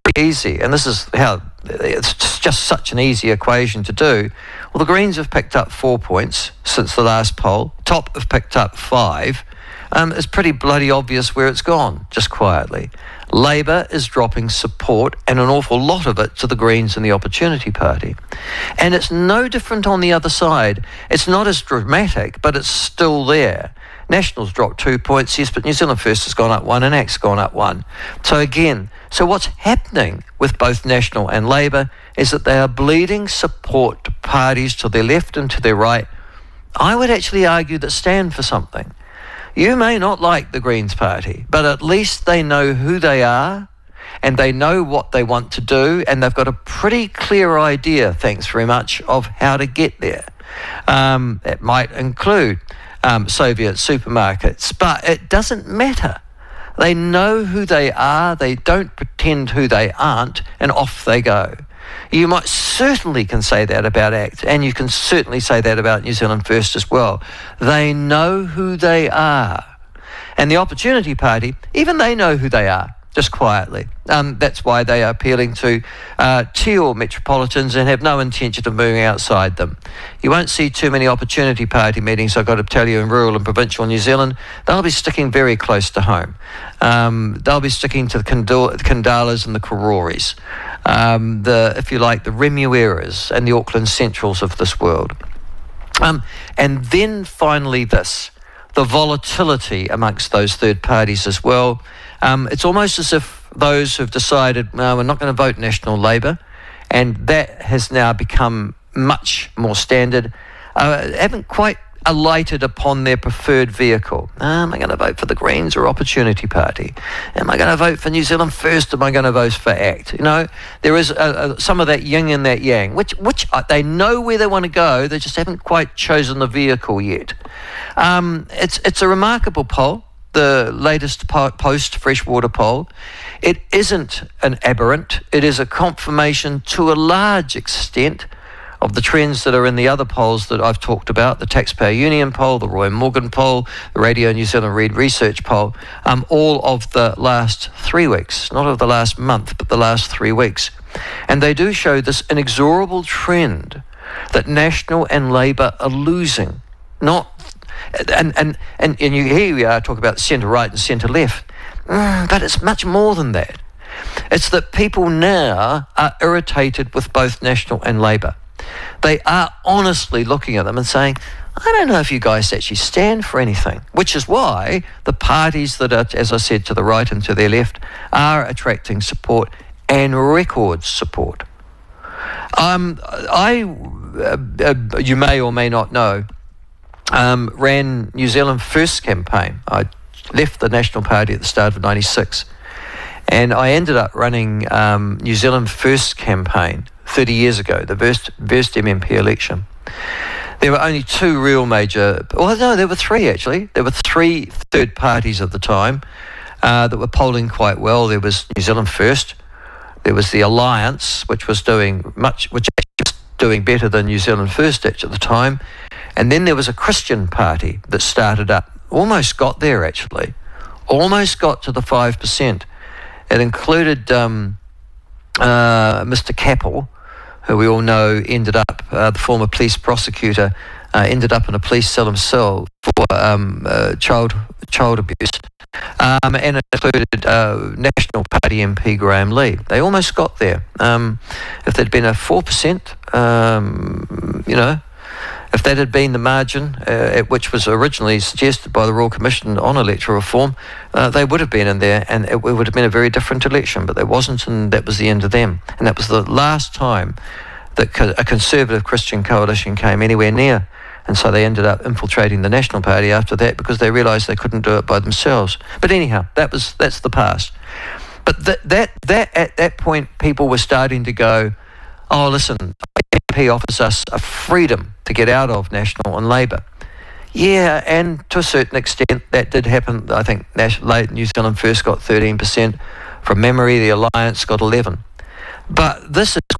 easy, and this is how it's just such an easy equation to do. Well, the Greens have picked up 4 points since the last poll. Top have picked up 5. It's pretty bloody obvious where it's gone, just quietly. Labour is dropping support, and an awful lot of it, to the Greens and the Opportunity Party. And it's no different on the other side. It's not as dramatic, but it's still there. National's dropped 2 points, yes, but New Zealand First has gone up 1 and ACT's gone up 1. So what's happening with both National and Labour is that they are bleeding support to parties to their left and to their right. I would actually argue that stand for something. You may not like the Greens Party, but at least they know who they are and they know what they want to do, and they've got a pretty clear idea, thanks very much, of how to get there. That might include Soviet supermarkets, but it doesn't matter. They know who they are, they don't pretend who they aren't, and off they go. You might certainly can say that about ACT, and you can certainly say that about New Zealand First as well. They know who they are. And the Opportunity Party, even they know who they are, just quietly. That's why they are appealing to teal metropolitans and have no intention of moving outside them. You won't see too many Opportunity Party meetings, I've got to tell you, in rural and provincial New Zealand. They'll be sticking very close to home. They'll be sticking to the Kandalas and the Karoris, if you like, the Remueras and the Auckland Centrals of this world. And then finally this, the volatility amongst those third parties as well. It's almost as if those who've decided, no, we're not going to vote National Labour, and that has now become much more standard, haven't quite alighted upon their preferred vehicle. Am I going to vote for the Greens or Opportunity Party? Am I going to vote for New Zealand First? Am I going to vote for ACT? You know, there is some of that yin and that yang, which they know where they want to go, they just haven't quite chosen the vehicle yet. It's a remarkable poll, the latest post-Freshwater poll. It isn't an aberrant. It is a confirmation to a large extent of the trends that are in the other polls that I've talked about, the Taxpayer Union poll, the Roy Morgan poll, the Radio New Zealand Read Research poll, all of the last 3 weeks, not of the last month, but the last 3 weeks. And they do show this inexorable trend that National and Labour are losing. And here we are talking about centre-right and centre-left, but it's much more than that. It's that people now are irritated with both National and Labour. They are honestly looking at them and saying, I don't know if you guys actually stand for anything, which is why the parties that are, as I said, to the right and to their left are attracting support and record support. You may or may not know, ran New Zealand First campaign. I left the National Party at the start of '96, and I ended up running New Zealand First campaign 30 years ago, the first MMP election. There were only two real major, well no, there were three actually. There were three third parties at the time that were polling quite well. There was New Zealand First, there was the Alliance, which was doing better than New Zealand First at the time, and then there was a Christian party that started up, almost got there actually, almost got to the 5%. It included Mr. Capel, who we all know ended up, the former police prosecutor, ended up in a police cell himself for child abuse. And it included National Party MP Graham Lee. They almost got there. If there'd been a 4%, if that had been the margin which was originally suggested by the Royal Commission on electoral reform, they would have been in there, and it would have been a very different election, but there wasn't, and that was the end of them. And that was the last time that a Conservative Christian coalition came anywhere near, and so they ended up infiltrating the National Party after that because they realised they couldn't do it by themselves. But anyhow, that's the past. But that at that point, people were starting to go, oh, listen, MP offers us a freedom to get out of National and Labour. Yeah, and to a certain extent that did happen. I think New Zealand First got 13%. From memory, the Alliance got 11%. But this is